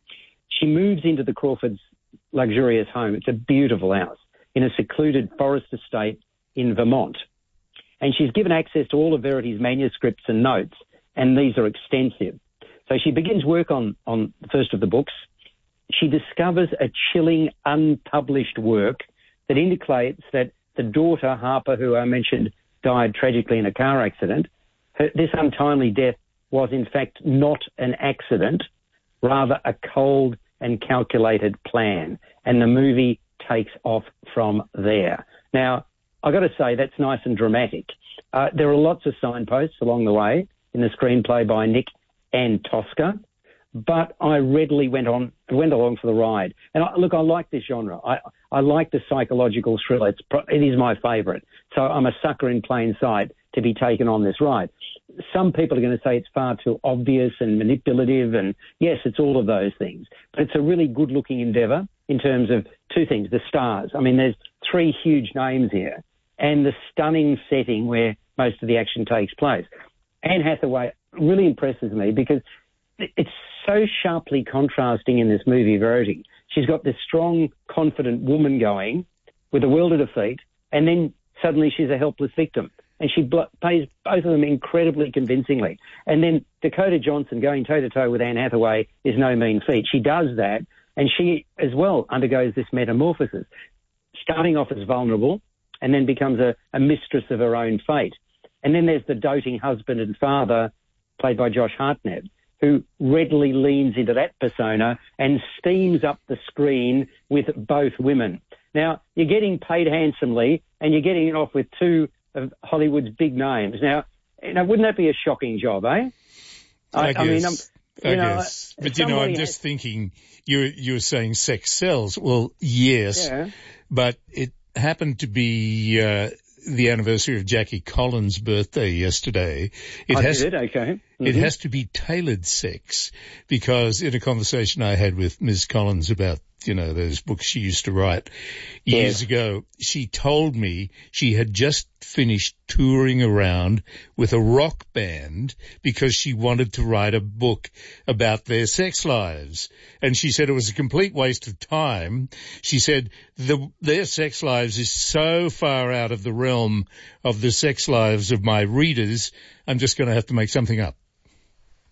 She moves into the Crawfords' luxurious home. It's a beautiful house in a secluded forest estate in Vermont. And she's given access to all of Verity's manuscripts and notes, and these are extensive. So she begins work on, on the first of the books. She discovers a chilling, unpublished work that indicates that the daughter, Harper, who I mentioned, died tragically in a car accident. Her, this untimely death was, in fact, not an accident, rather a cold and calculated plan. And the movie takes off from there. Now, I've got to say, that's nice and dramatic. Uh, there are lots of signposts along the way in the screenplay by Nick Antosca, but I readily went on went along for the ride. And I, look, I like this genre. I, I like the psychological thriller. It's, it is my favourite. So I'm a sucker in plain sight to be taken on this ride. Some people are going to say it's far too obvious and manipulative, and yes, it's all of those things. But it's a really good-looking endeavour in terms of two things, the stars. I mean, there's three huge names here, and the stunning setting where most of the action takes place. Anne Hathaway really impresses me because it's so sharply contrasting in this movie, Verity. She's got this strong, confident woman going with the world at her feet, and then suddenly she's a helpless victim. And she bl- plays both of them incredibly convincingly. And then Dakota Johnson going toe-to-toe with Anne Hathaway is no mean feat. She does that, and she as well undergoes this metamorphosis, starting off as vulnerable and then becomes a, a mistress of her own fate. And then there's the doting husband and father, played by Josh Hartnett, who readily leans into that persona and steams up the screen with both women. Now, you're getting paid handsomely, and you're getting it off with two of Hollywood's big names. Now, you know, wouldn't that be a shocking job, eh? I, I, guess, I mean, I'm, you I know, guess. But, you know, I'm just has... thinking, you you were saying sex sells. Well, yes, yeah. But it happened to be uh, the anniversary of Jackie Collins' birthday yesterday. It I has, did, okay. Mm-hmm. It has to be tailored sex, because in a conversation I had with Miz Collins about, you know, those books she used to write years yes. ago, she told me she had just finished touring around with a rock band because she wanted to write a book about their sex lives. And she said it was a complete waste of time. She said the, their sex lives is so far out of the realm of the sex lives of my readers, I'm just going to have to make something up.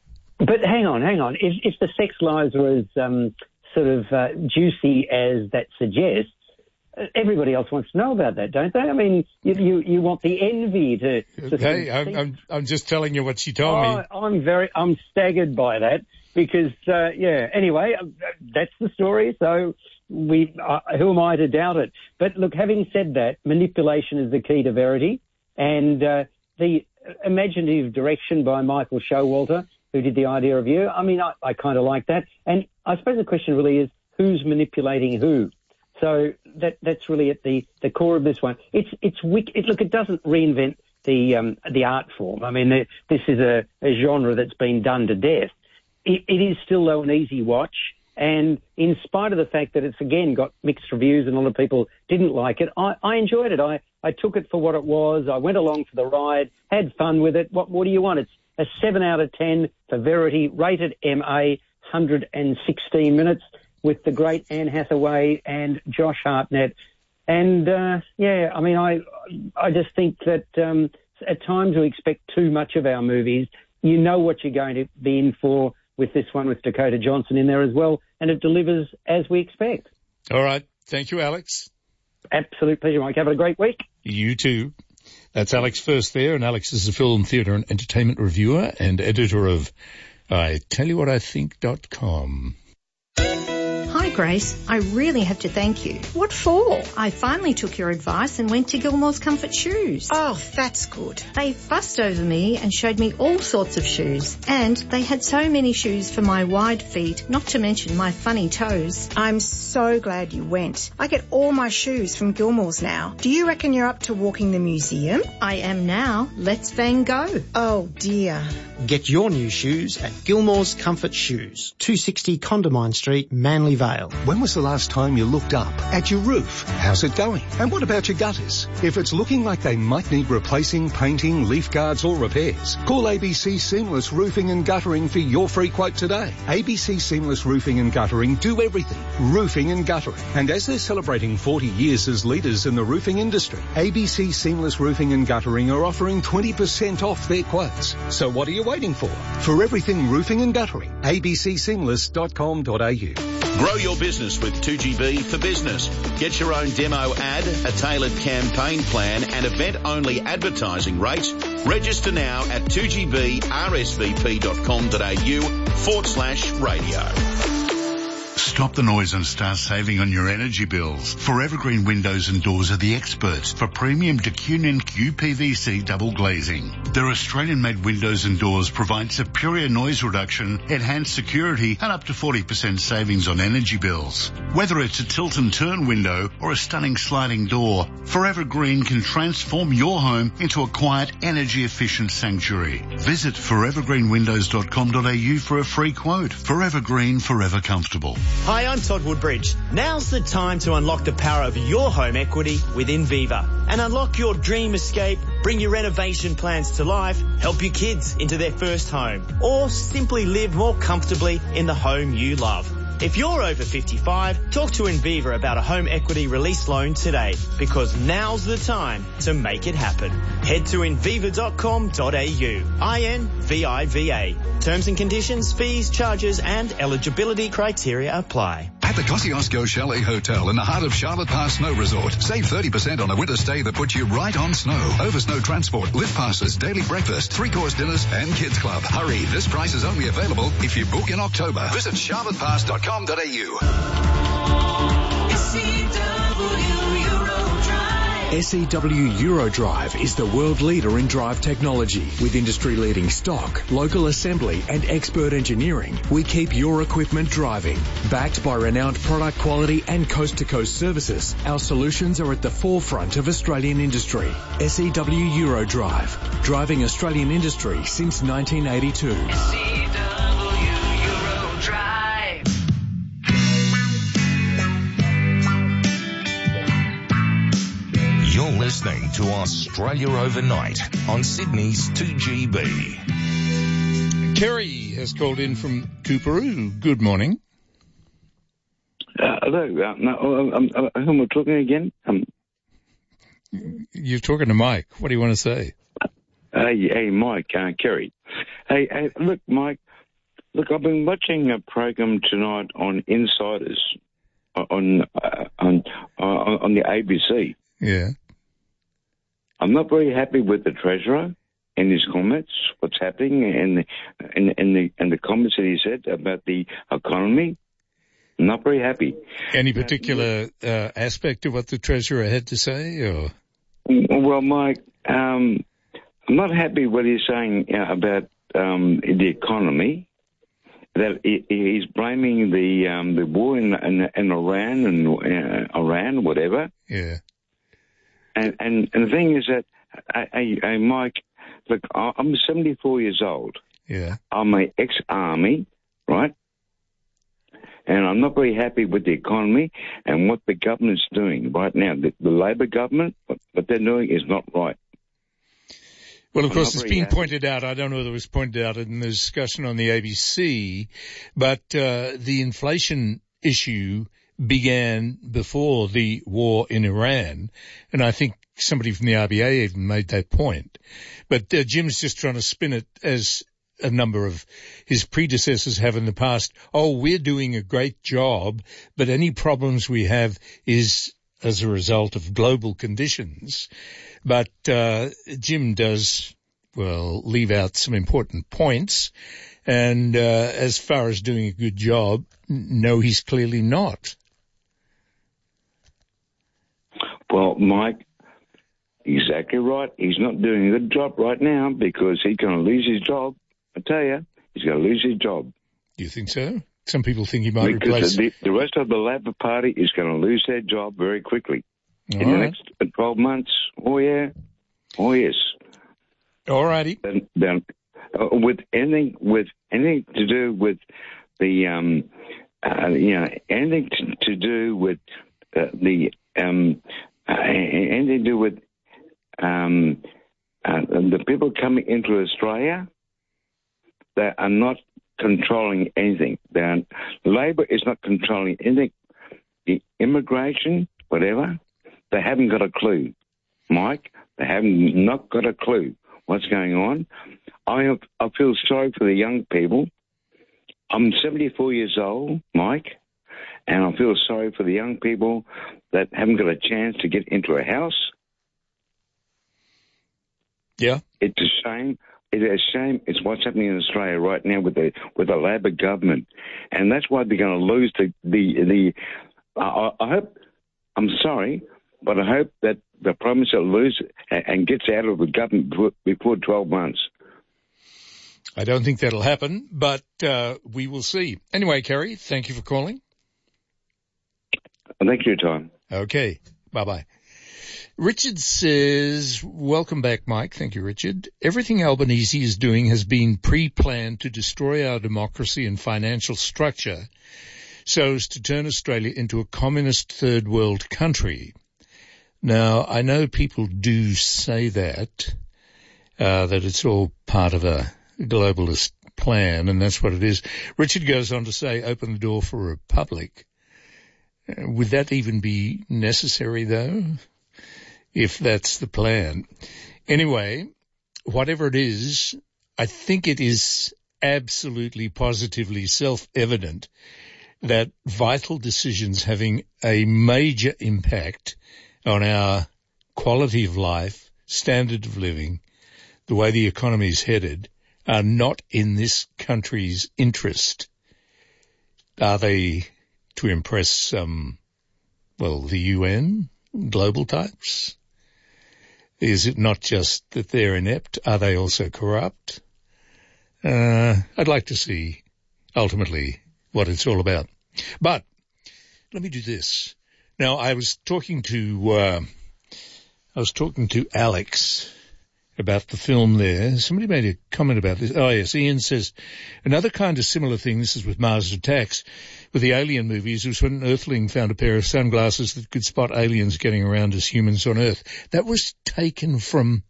But hang on, hang on. If, if the sex lives were as um, sort of uh, juicy as that suggests, everybody else wants to know about that, don't they? I mean, you you, you want the envy to... to hey, I'm, I'm I'm just telling you what she told oh, me. I'm very I'm staggered by that because uh, yeah. Anyway, that's the story. So we uh, who am I to doubt it? But look, having said that, manipulation is the key to Verity, and uh, the imaginative direction by Michael Showalter, who did the idea of you. I mean, I, I kind of like that, and I suppose the question really is who's manipulating who. So that that's really at the, the core of this one. It's it's it, look, it doesn't reinvent the um, the art form. I mean, the, this is a, a genre that's been done to death. It, it is still though an easy watch, and in spite of the fact that it's again got mixed reviews and a lot of people didn't like it, I, I enjoyed it. I, I took it for what it was. I went along for the ride, had fun with it. What more do you want? It's a seven out of ten for Verity, rated M A, one hundred sixteen minutes. With the great Anne Hathaway and Josh Hartnett. And, uh, yeah, I mean, I I just think that um, at times we expect too much of our movies. You know what you're going to be in for with this one with Dakota Johnson in there as well, and it delivers as we expect. All right. Thank you, Alex. Absolute pleasure, Mike. Have a great week. You too. That's Alex First there, and Alex is a film, theatre and entertainment reviewer and editor of I Tell You What I Think dot com. Hi, Grace. I really have to thank you. What for? I finally took your advice and went to Gilmore's Comfort Shoes. Oh, that's good. They fussed over me and showed me all sorts of shoes. And they had so many shoes for my wide feet, not to mention my funny toes. I'm so glad you went. I get all my shoes from Gilmore's now. Do you reckon you're up to walking the museum? I am now. Let's Van Gogh. Oh, dear. Get your new shoes at Gilmore's Comfort Shoes, two sixty Condamine Street, Manly Vale. When was the last time you looked up at your roof? How's it going? And what about your gutters? If it's looking like they might need replacing, painting, leaf guards or repairs, call A B C Seamless Roofing and Guttering for your free quote today. A B C Seamless Roofing and Guttering do everything. Roofing and guttering. And as they're celebrating forty years as leaders in the roofing industry, A B C Seamless Roofing and Guttering are offering twenty percent off their quotes. So what are you waiting for? For everything roofing and guttering, a b c seamless dot com dot a u. Grow your business with two G B for Business. Get your own demo ad, a tailored campaign plan and event-only advertising rates. Register now at two g b r s v p dot com dot a u forward slash radio. Stop the noise and start saving on your energy bills. Forever Green Windows and Doors are the experts for premium D Q N Q P V C double glazing. Their Australian-made windows and doors provide superior noise reduction, enhanced security, and up to forty percent savings on energy bills. Whether it's a tilt and turn window or a stunning sliding door, Forever Green can transform your home into a quiet, energy-efficient sanctuary. Visit forever green windows dot com dot a u for a free quote. Forever Green, forever comfortable. Hi, I'm Todd Woodbridge. Now's the time to unlock the power of your home equity with Inviva and unlock your dream escape, bring your renovation plans to life, help your kids into their first home, or simply live more comfortably in the home you love. If you're over fifty-five, talk to Inviva about a home equity release loan today, because now's the time to make it happen. Head to inviva dot com dot a u. I N V I V A. Terms and conditions, fees, charges and eligibility criteria apply. At the Kosciuszko Chalet Hotel in the heart of Charlotte Pass Snow Resort, save thirty percent on a winter stay that puts you right on snow. Over snow transport, lift passes, daily breakfast, three-course dinners and kids club. Hurry, this price is only available if you book in October. Visit charlotte pass dot com dot a u. S E W Eurodrive is the world leader in drive technology. With industry-leading stock, local assembly and expert engineering, we keep your equipment driving. Backed by renowned product quality and coast-to-coast services, our solutions are at the forefront of Australian industry. S E W Eurodrive, driving Australian industry since nineteen eighty-two. S E W Eurodrive. You're listening to Australia Overnight on Sydney's two G B. Kerry has called in from Coorparoo. Good morning. Uh, hello. Uh, no, um, uh, who am I talking again? Um, You're talking to Mike. What do you want to say? Hey, hey, Mike, uh, Kerry. Hey, hey, look, Mike, look, I've been watching a program tonight on Insiders on uh, on uh, on the A B C. Yeah. I'm not very happy with the Treasurer and his comments, what's happening, and and and the and the comments that he said about the economy. I'm not very happy. Any particular uh, aspect of what the Treasurer had to say, or? Well, Mike, um, I'm not happy what he's saying uh, about um, the economy. That he, he's blaming the um, the war in, in, in Iran and uh, Iran, whatever. Yeah. And and and the thing is that, I, I, I Mike, look, I'm seventy-four years old. Yeah. I'm an ex-army, right? And I'm not very happy with the economy and what the government's doing right now. The, the Labor government, what, what they're doing is not right. Well, of I'm course, it's been happy. pointed out, I don't know whether it was pointed out in the discussion on the A B C, but uh, the inflation issue began before the war in Iran, and I think somebody from the R B A even made that point. But uh, Jim's just trying to spin it as a number of his predecessors have in the past. Oh, we're doing a great job, but any problems we have is as a result of global conditions. But uh, Jim does, well, leave out some important points. And uh, as far as doing a good job, no, he's clearly not. Well, Mike, exactly right. He's not doing a good job right now because he's going to lose his job. I tell you, he's going to lose his job. Do you think so? Some people think he might because replace... the, the rest of the Labor Party is going to lose their job very quickly. All in the right. next twelve months. Oh, yeah. Oh, yes. All righty. Then, then, uh, with anything, with anything to do with the, um, uh, you know, anything to, to do with uh, the, um, uh, anything to do with um, uh, the people coming into Australia, they are not controlling anything. They're, Labor is not controlling anything. The immigration, whatever, they haven't got a clue, Mike. They haven't not got a clue what's going on. I have, I feel sorry for the young people. I'm seventy-four years old, Mike, and I feel sorry for the young people that haven't got a chance to get into a house. Yeah. It's a shame. It's a shame. It's what's happening in Australia right now with the with the Labor government, and that's why they're going to lose the the the. I, I hope. I'm sorry, but I hope that the Prime Minister loses and gets out of the government before, before twelve months. I don't think that'll happen, but uh, we will see. Anyway, Kerry, thank you for calling. Thank you for your time. Okay. Bye-bye. Richard says, welcome back, Mike. Thank you, Richard. Everything Albanese is doing has been pre-planned to destroy our democracy and financial structure so as to turn Australia into a communist third world country. Now, I know people do say that, uh, that it's all part of a globalist plan, and that's what it is. Richard goes on to say, open the door for a republic. Uh, would that even be necessary, though, if that's the plan? Anyway, whatever it is, I think it is absolutely, positively self-evident that vital decisions having a major impact on our quality of life, standard of living, the way the economy is headed, are not in this country's interest. Are they to impress, um, well, the U N, global types? Is it not just that they're inept? Are they also corrupt? Uh, I'd like to see, ultimately, what it's all about. But let me do this. Now, I was talking to, uh, I was talking to Alex about the film there. Somebody made a comment about this. Oh, yes, Ian says, another kind of similar thing, this is with Mars Attacks, with the Alien movies, was when an Earthling found a pair of sunglasses that could spot aliens getting around as humans on Earth. That was taken from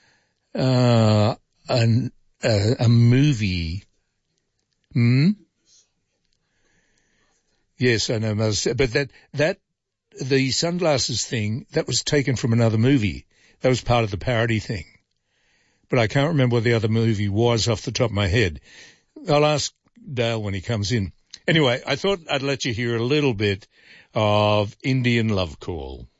uh, an, uh, a movie. Hmm? Yes, I know, Mars, but that, that, the sunglasses thing, that was taken from another movie. That was part of the parody thing. But I can't remember what the other movie was off the top of my head. I'll ask Dale when he comes in. Anyway, I thought I'd let you hear a little bit of Indian Love Call.